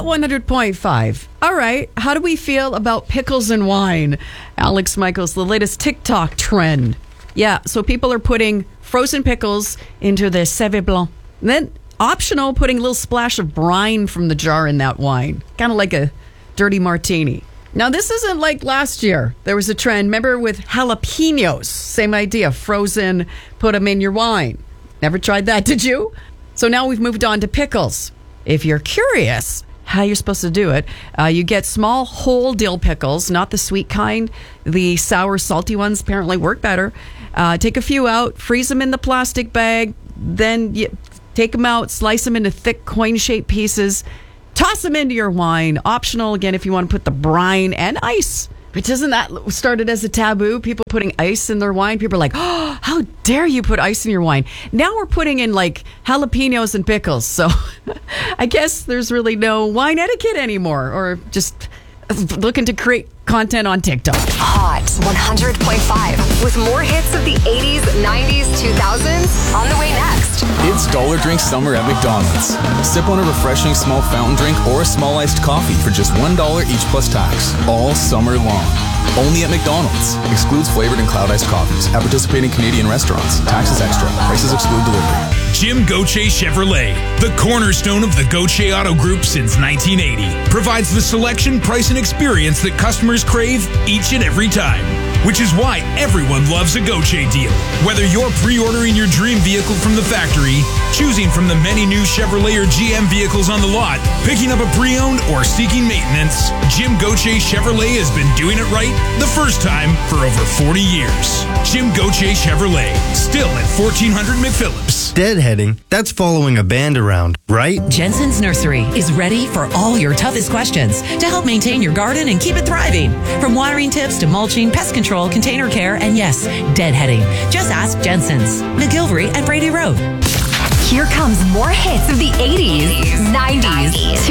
100.5. All right. How do we feel about pickles and wine? Alex Michaels, the latest TikTok trend. Yeah, so people are putting frozen pickles into their Sauv Blanc. And then, optional, putting a little splash of brine from the jar in that wine. Kind of like a dirty martini. Now, this isn't like last year. There was a trend, remember, with jalapenos. Same idea, frozen, put them in your wine. Never tried that, did you? So now we've moved on to pickles. If you're curious how you're supposed to do it, you get small whole dill pickles, not the sweet kind. The sour, salty ones apparently work better. Take a few out, freeze them in the plastic bag, then you take them out, slice them into thick coin-shaped pieces, toss them into your wine. Optional, again, if you want to put the brine and ice. Which isn't that started as a taboo? People putting ice in their wine. People are like, oh, how dare you put ice in your wine? Now we're putting in like jalapenos and pickles. So I guess there's really no wine etiquette anymore, or just looking to create content on TikTok. Hot 100.5 with more hits of the 80s, 90s, 2000s on the way next. It's Dollar Drink Summer at McDonald's. Sip on a refreshing small fountain drink or a small iced coffee for just $1 each plus tax, all summer long. Only at McDonald's. Excludes flavored and cloud iced coffees at participating Canadian restaurants. Taxes extra. Prices exclude delivery. Jim Gauthier Chevrolet, the cornerstone of the Gauthier Auto Group since 1980, provides the selection, price, and experience that customers crave each and every time. Which is why everyone loves a Gauthier deal. Whether you're pre-ordering your dream vehicle from the factory, choosing from the many new Chevrolet or GM vehicles on the lot, picking up a pre-owned, or seeking maintenance, Jim Gauthier Chevrolet has been doing it right the first time for over 40 years. Jim Gauthier Chevrolet, still at 1400 McPhillips. Deadheading, that's following a band around, right? Jensen's Nursery is ready for all your toughest questions to help maintain your garden and keep it thriving. From watering tips to mulching, pest control, container care, and yes, deadheading. Just ask Jensen's. McGilvery and Brady Road. Here comes more hits of the 80s, 90s,